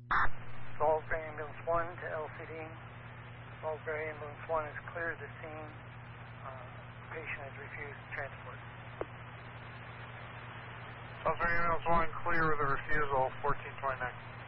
Salisbury Ambulance 1 to LCD. Salisbury Ambulance 1 is clear of the scene. Patient has refused transport. Salisbury Ambulance 1 clear with a refusal, 1429.